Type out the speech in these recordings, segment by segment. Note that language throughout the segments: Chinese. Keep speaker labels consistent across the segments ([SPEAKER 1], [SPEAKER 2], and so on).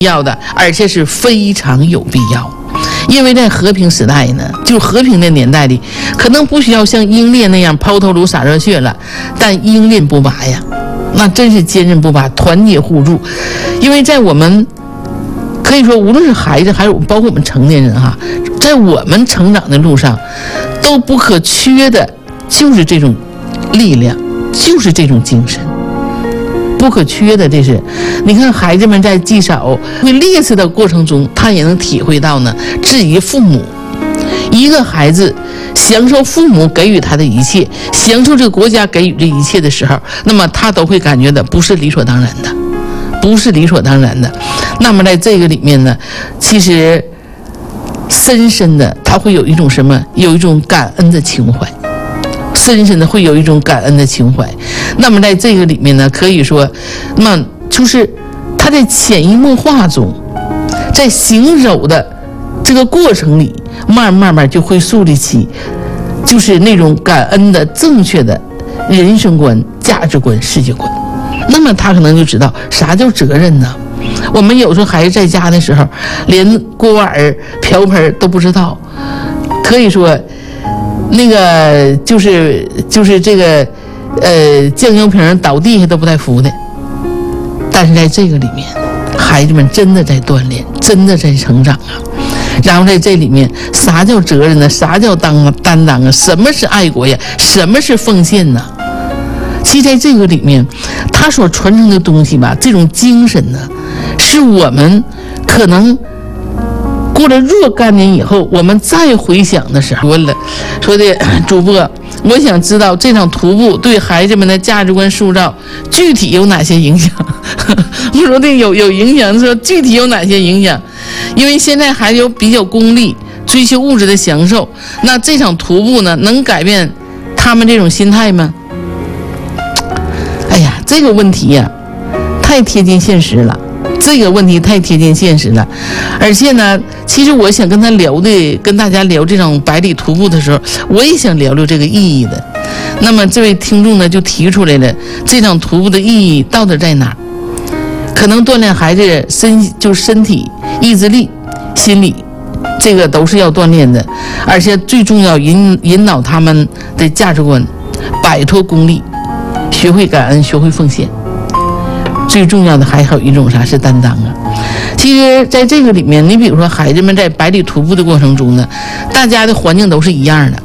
[SPEAKER 1] 要的，而且是非常有必要。因为在和平时代呢，就和平的年代里，可能不需要像英烈那样抛头颅洒热血了，但英烈不拔呀，那真是坚韧不拔，团结互助。因为在我们可以说，无论是孩子还有包括我们成年人哈，在我们成长的路上，都不可缺的就是这种力量，就是这种精神。不可缺的，这是你看孩子们在积少会劣势的过程中，他也能体会到呢，质疑父母。一个孩子享受父母给予他的一切，享受这个国家给予这一切的时候，那么他都会感觉的不是理所当然的，不是理所当然的。那么在这个里面呢，其实深深的他会有一种什么？有一种感恩的情怀。深深的会有一种感恩的情怀。那么在这个里面呢，可以说，那么就是他在潜移默化中，在行走的这个过程里，慢慢就会树立起就是那种感恩的正确的人生观、价值观、世界观。那么他可能就知道啥叫责任呢？我们有时候孩子在家的时候，连锅碗瓢盆都不知道，可以说那个就是这个酱油瓶倒地下都不带扶的。但是在这个里面，孩子们真的在锻炼，真的在成长啊。然后在这里面，啥叫责任呢？啥叫担当啊？什么是爱国呀？什么是奉献呢？其实在这个里面，他所传承的东西吧，这种精神呢，是我们可能过了若干年以后，我们再回想的时候，问了说的主播，我想知道这场徒步对孩子们的价值观塑造具体有哪些影响？我说的有影响，说具体有哪些影响？因为现在还有比较功利，追求物质的享受，那这场徒步呢，能改变他们这种心态吗？哎呀，这个问题呀，太贴近现实了。这个问题太贴近现实了，而且呢，其实我想跟大家聊这种百里徒步的时候，我也想聊聊这个意义的。那么这位听众呢就提出来了，这场徒步的意义到底在哪儿？可能锻炼孩子身体、意志力、心理，这个都是要锻炼的，而且最重要引导他们的价值观，摆脱功利，学会感恩，学会奉献。最重要的还有一种啥是担当啊。其实在这个里面，你比如说孩子们在百里徒步的过程中呢，大家的环境都是一样的，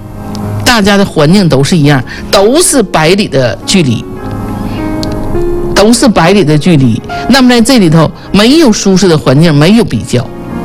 [SPEAKER 1] 都是百里的距离，那么在这里头没有舒适的环境，没有比较，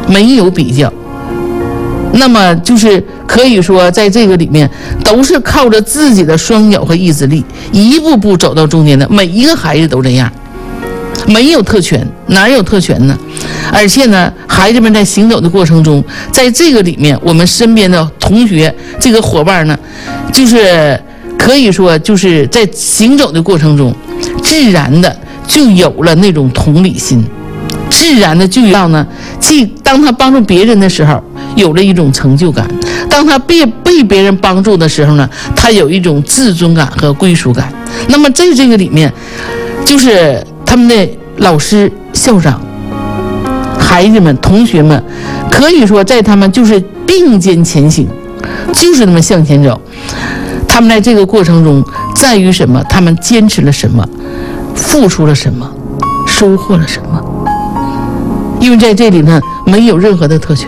[SPEAKER 1] 那么就是可以说在这个里面都是靠着自己的双脚和意志力一步步走到中间的。每一个孩子都这样，没有特权，哪有特权呢？而且呢，孩子们在行走的过程中，在这个里面，我们身边的同学这个伙伴呢，就是可以说就是在行走的过程中，自然的就有了那种同理心，自然的就要呢，当他帮助别人的时候，有了一种成就感；当他被别人帮助的时候呢，他有一种自尊感和归属感。那么在这个里面，就是他们的老师、校长、孩子们、同学们，可以说在他们就是并肩前行，就是那么向前走。他们在这个过程中在于什么？他们坚持了什么？付出了什么？收获了什么？因为在这里呢，没有任何的特权。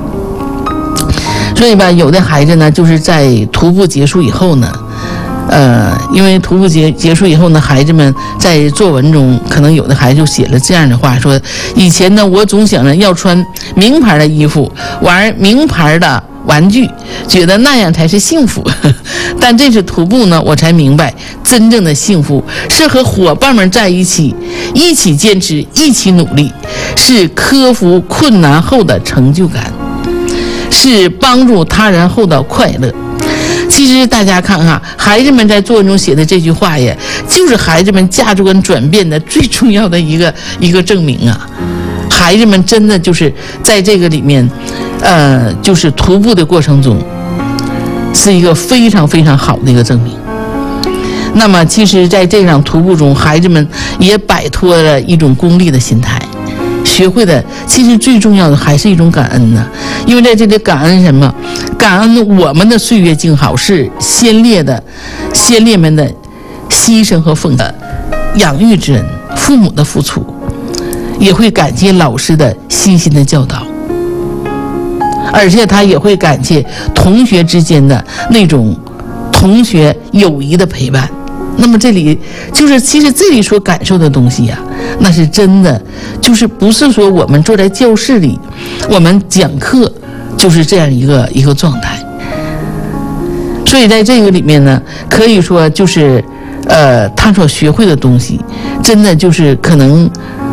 [SPEAKER 1] 所以吧，有的孩子呢，就是在徒步结束以后呢，因为徒步结束以后呢，孩子们在作文中，可能有的孩子就写了这样的话，说以前呢，我总想着要穿名牌的衣服，玩名牌的玩具，觉得那样才是幸福。但这次徒步呢，我才明白，真正的幸福是和伙伴们在一起，一起坚持，一起努力，是克服困难后的成就感，是帮助他人后的快乐。其实大家看哈，孩子们在作文中写的这句话呀，就是孩子们价值观转变的最重要的一个证明啊。孩子们真的就是在这个里面，就是徒步的过程中，是一个非常非常好的一个证明。那么其实在这场徒步中，孩子们也摆脱了一种功利的心态， 学会的其实最重要的还是一种感恩呢。因为在这里感恩什么？感恩我们的岁月静好是先烈们的牺牲和奉献，养育之恩，父母的付出，也会感谢老师的悉心的教导，而且他也会感谢同学之间的那种同学友谊的陪伴。那么这里就是其实这里所感受的东西呀，那是真的，就是不是说我们坐在教室里我们讲课就是这样一个状态。所以在这个里面呢，可以说就是他所学会的东西真的就是可能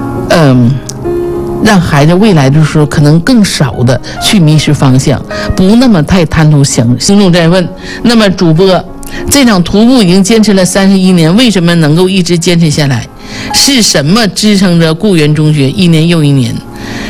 [SPEAKER 1] 让孩子未来的时候可能更少的去迷失方向，不那么太贪图享受。听众在问，那么主播这场徒步已经坚持了31年，为什么能够一直坚持下来？是什么支撑着固原中学一年又一年？